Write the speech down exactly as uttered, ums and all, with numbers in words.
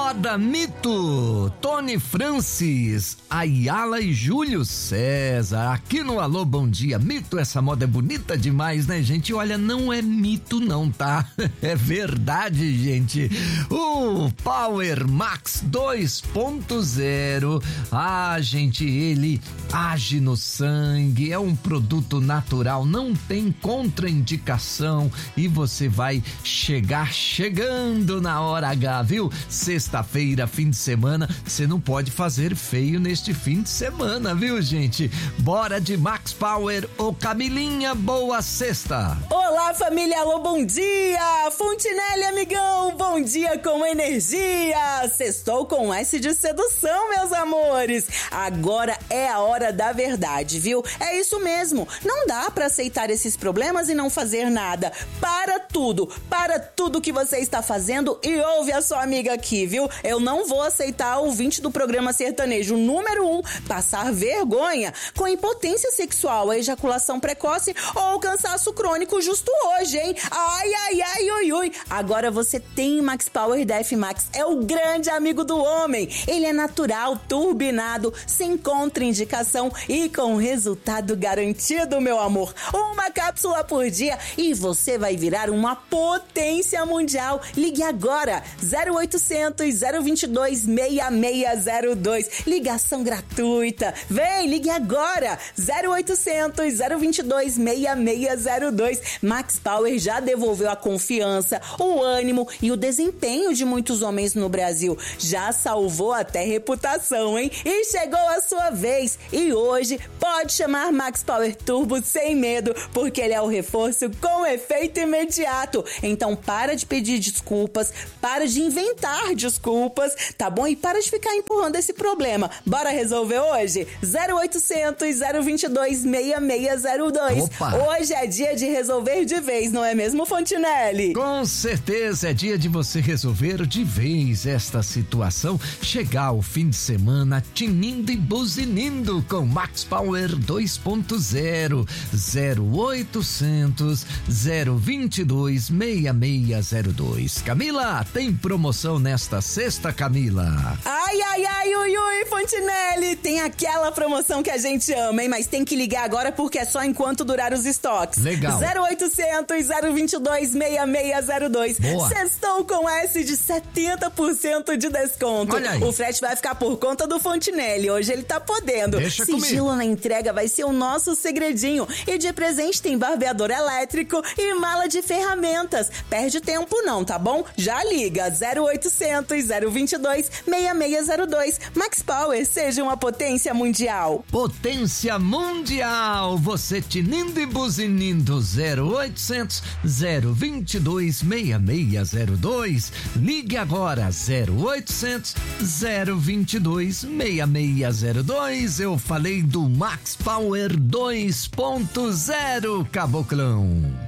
Moda Mito, Tony Francis, Ayala e Júlio César, aqui no Alô Bom Dia. Mito, essa moda é bonita demais, né, gente? Olha, não é mito não, tá? É verdade, gente. O Power Max dois ponto zero, ah, gente, ele age no sangue, é um produto natural, não tem contraindicação e você vai chegar chegando na hora H, viu? Sexta-feira, fim de semana, você não pode fazer feio neste fim de semana, viu, gente? Bora de Max Power. Ô Camilinha, boa sexta! Olá, família, alô, bom dia! Fontinelli, amigão, bom dia com energia! Sextou com S de sedução, meus amores! Agora é a hora da verdade, viu? É isso mesmo, não dá pra aceitar esses problemas e não fazer nada. Para tudo, para tudo que você está fazendo e ouve a sua amiga aqui, viu? Eu não vou aceitar o ouvinte do programa sertanejo número um passar vergonha com impotência sexual, ejaculação precoce ou cansaço crônico justo hoje, hein? Ai, ai, ai, ui, ui. Agora você tem Max Power da F Max, é o grande amigo do homem. Ele é natural, turbinado, sem contraindicação e com resultado garantido, meu amor. Uma cápsula por dia e você vai virar uma potência mundial. Ligue agora, zero oitocentos, zero vinte e dois, seis seis zero dois. Ligação gratuita. Vem, ligue agora, zero oitocentos, zero vinte e dois, seis seis zero dois. Max Power já devolveu a confiança, o ânimo e o desempenho de muitos homens no Brasil. Já salvou até reputação, hein? E chegou a sua vez. E hoje pode chamar Max Power Turbo sem medo, porque ele é o reforço com efeito imediato. Então para de pedir desculpas, para de inventar desculpas, tá bom? E para de ficar empurrando esse problema. Bora resolver hoje? zero oitocentos, zero vinte e dois, seis seis zero dois. Opa. Hoje é dia de resolver de vez, não é mesmo, Fontinelli? Com certeza é dia de você resolver de vez esta situação. Chegar o fim de semana tinindo e buzinindo com Max Power dois ponto zero. zero oitocentos, zero vinte e dois, seis seis zero dois. Camila, tem promoção nesta sexta, Camila? Ai, ai, ai, ui, ui, Fontinelli, tem aquela promoção que a gente ama, hein? Mas tem que ligar agora porque é só enquanto durar os estoques. Legal. zero oitocentos, zero vinte e dois, seis seis zero dois. Boa. Sextou com S de setenta por cento de desconto. Olha aí. O frete vai ficar por conta do Fontinelli, hoje ele tá podendo. Deixa Sigilo comigo. na entrega vai ser o nosso segredinho. E de presente tem barbeador elétrico e mala de ferramentas. Perde tempo não, tá bom? Já liga, zero oitocentos, zero vinte e dois, seis seis zero dois. Max Power, seja uma potência mundial. Potência mundial, você tinindo e buzinindo. Zero oitocentos, zero vinte e dois, seis seis zero dois. Ligue agora, zero oitocentos, zero vinte e dois, seis seis zero dois. Eu falei do Max Power dois ponto zero, Caboclão.